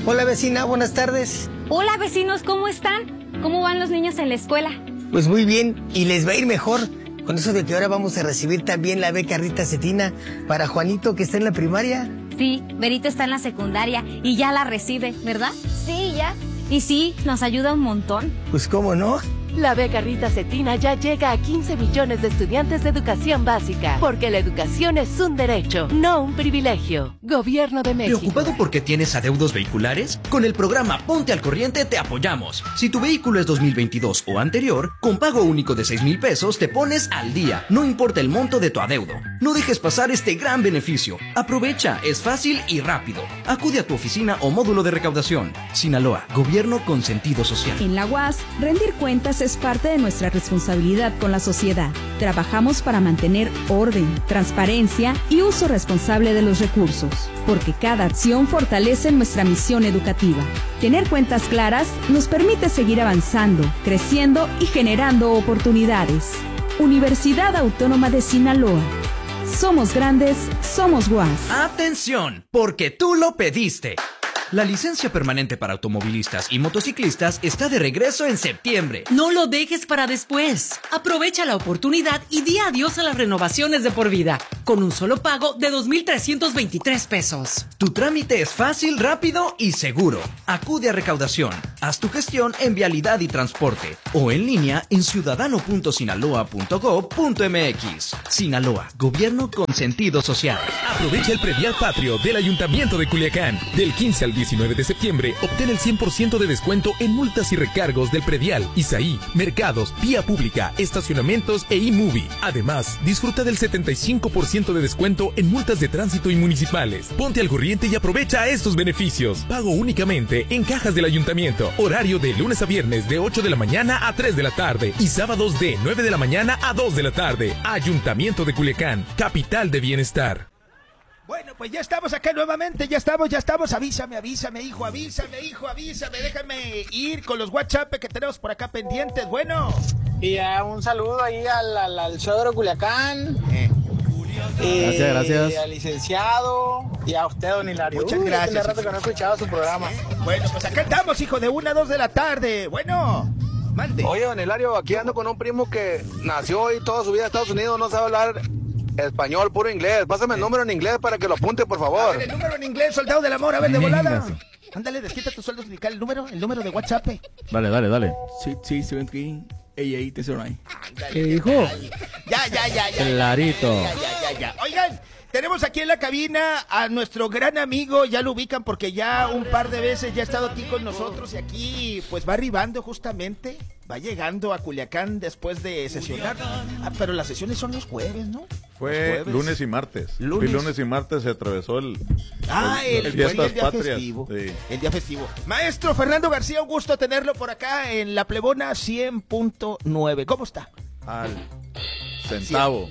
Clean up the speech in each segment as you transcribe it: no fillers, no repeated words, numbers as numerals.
Hola vecina, buenas tardes. Hola vecinos, ¿cómo están? ¿Cómo van los niños en la escuela? Pues muy bien, y les va a ir mejor con eso de que ahora vamos a recibir también la beca Rita Cetina para Juanito, que está en la primaria. Sí, Berito está en la secundaria y ya la recibe, ¿verdad? Sí, ya. Y sí, nos ayuda un montón. Pues cómo no. La beca Rita Cetina ya llega a 15 millones de estudiantes de educación básica, porque la educación es un derecho, no un privilegio. Gobierno de México. ¿Preocupado porque tienes adeudos vehiculares? Con el programa Ponte al Corriente te apoyamos. Si tu vehículo es 2022 o anterior, con pago único de 6,000 pesos te pones al día, no importa el monto de tu adeudo. No dejes pasar este gran beneficio. Aprovecha, es fácil y rápido. Acude a tu oficina o módulo de recaudación. Sinaloa, gobierno con sentido social. En la UAS, rendir cuentas es parte de nuestra responsabilidad con la sociedad. Trabajamos para mantener orden, transparencia y uso responsable de los recursos, porque cada acción fortalece nuestra misión educativa. Tener cuentas claras nos permite seguir avanzando, creciendo y generando oportunidades. Universidad Autónoma de Sinaloa. Somos grandes, somos UAS. ¡Atención! Porque tú lo pediste. La licencia permanente para automovilistas y motociclistas está de regreso en septiembre. No lo dejes para después. Aprovecha la oportunidad y di adiós a las renovaciones de por vida, con un solo pago de 2,323 pesos. Tu trámite es fácil, rápido y seguro. Acude a recaudación. Haz tu gestión en Vialidad y Transporte o en línea en ciudadano.sinaloa.gov.mx. Sinaloa, gobierno con sentido social. Aprovecha el predial patrio del Ayuntamiento de Culiacán. Del 15 al 19 de septiembre, obtén el 100% de descuento en multas y recargos del predial, ISAI, mercados, vía pública, estacionamientos e iMovie. Además, disfruta del 75% de descuento en multas de tránsito y municipales. Ponte al corriente y aprovecha estos beneficios. Pago únicamente en cajas del Ayuntamiento. Horario de lunes a viernes de 8 de la mañana a 3 de la tarde y sábados de 9 de la mañana a 2 de la tarde. Ayuntamiento de Culiacán, capital de bienestar. Bueno, pues ya estamos acá nuevamente, ya estamos. Avísame, hijo, déjame ir con los WhatsApp que tenemos por acá pendientes. Bueno. Y un saludo ahí al suegro Culiacán. Gracias. Y al licenciado y a usted, don Hilario. Muchas gracias. Hace rato que no he escuchado su programa. Bueno, pues acá estamos, hijo, de 1 a 2 de la tarde. Bueno, mande. Oye, don Hilario, aquí ando con un primo que nació y toda su vida en Estados Unidos, no sabe hablar español, puro inglés. Pásame el número en inglés para que lo apunte, por favor. A ver, el número en inglés, soldado del amor, a ver, de volada. Ándale, desquita tu sueldo sindical, el número de WhatsApp. Dale. Sí, 17, 88, ¿Qué dijo? Ya. Clarito. Ya. Oigan, tenemos aquí en la cabina a nuestro gran amigo, ya lo ubican porque ya un par de veces ya ha estado aquí con nosotros y aquí pues va arribando justamente, va llegando a Culiacán después de sesionar. Pero las sesiones son los jueves, ¿no? Fue lunes y martes. Lunes y martes se atravesó el día festivo. Sí. El día festivo. Maestro Fernando García, un gusto tenerlo por acá en La Plebona 100.9. ¿Cómo está? Al centavo.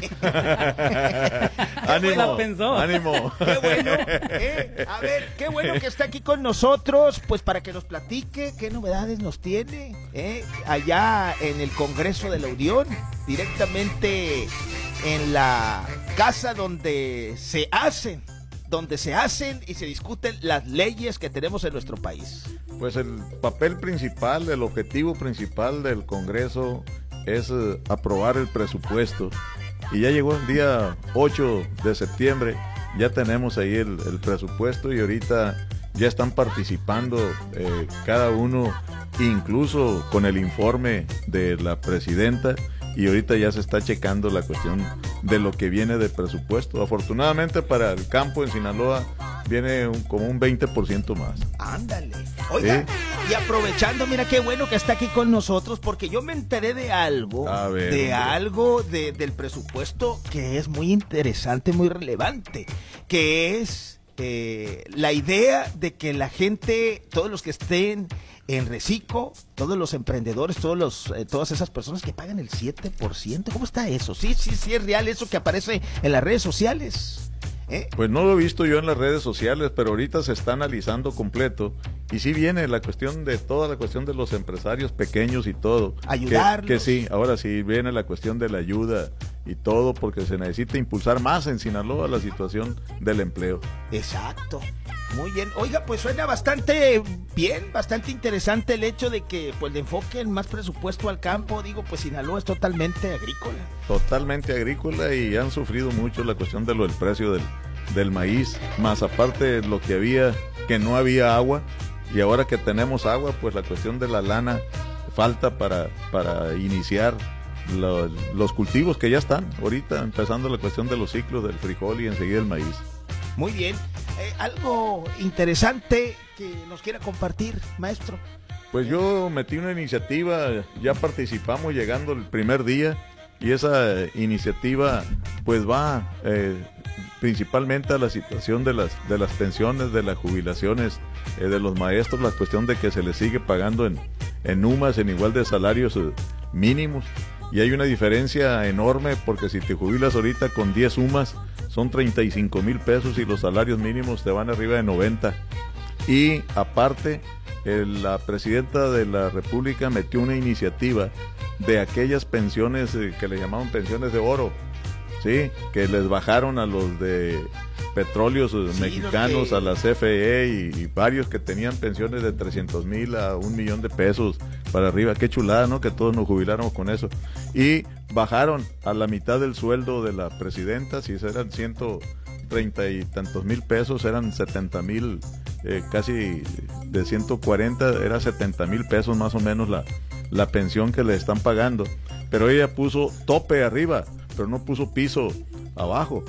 Ánimo. Qué bueno. A ver, qué bueno que está aquí con nosotros, pues para que nos platique qué novedades nos tiene allá en el Congreso de la Unión, directamente en la casa donde se hacen y se discuten las leyes que tenemos en nuestro país. Pues el papel principal, el objetivo principal del Congreso es aprobar el presupuesto. Y ya llegó el día 8 de septiembre, ya tenemos ahí el presupuesto y ahorita ya están participando cada uno, incluso con el informe de la presidenta. Y ahorita ya se está checando la cuestión de lo que viene de presupuesto. Afortunadamente para el campo en Sinaloa viene como un 20% más. Ándale. Oiga, y aprovechando, mira qué bueno que está aquí con nosotros, porque yo me enteré de algo, del presupuesto que es muy interesante, muy relevante, que es la idea de que la gente, todos los que estén en reciclo, todos los emprendedores, todas esas personas que pagan el 7%, ¿cómo está eso? Sí es real eso que aparece en las redes sociales. Pues no lo he visto yo en las redes sociales, pero ahorita se está analizando completo y sí viene toda la cuestión de los empresarios pequeños y todo. Ayudarlos. Que sí, ahora sí viene la cuestión de la ayuda y todo, porque se necesita impulsar más en Sinaloa la situación del empleo. Exacto. Muy bien. Oiga, pues suena bastante bien, bastante interesante el hecho de que pues le enfoquen más presupuesto al campo. Digo, pues Sinaloa es totalmente agrícola. Totalmente agrícola y han sufrido mucho la cuestión de lo del precio del maíz, más aparte lo que había, que no había agua, y ahora que tenemos agua, pues la cuestión de la lana falta para iniciar los cultivos que ya están ahorita, empezando la cuestión de los ciclos del frijol y enseguida el maíz. Muy bien. Algo interesante que nos quiera compartir, maestro. Pues yo metí una iniciativa, ya participamos llegando el primer día, y esa iniciativa pues va principalmente a la situación de las pensiones, de las jubilaciones de los maestros, la cuestión de que se les sigue pagando en UMAS en igual de salarios mínimos, y hay una diferencia enorme porque si te jubilas ahorita con 10 UMAS son 35,000 pesos y los salarios mínimos te van arriba de 90. Y aparte, la presidenta de la República metió una iniciativa de aquellas pensiones que le llamaban pensiones de oro, ¿sí? Que les bajaron a los de petróleos mexicanos, a la CFE y varios que tenían pensiones de 300,000 a 1,000,000 de pesos para arriba. Qué chulada, ¿no? Que todos nos jubiláramos con eso. Y bajaron a la mitad del sueldo de la presidenta, si eran 130 y tantos mil pesos, eran 70,000, casi de 140, era 70,000 pesos más o menos la pensión que le están pagando. Pero ella puso tope arriba, pero no puso piso abajo.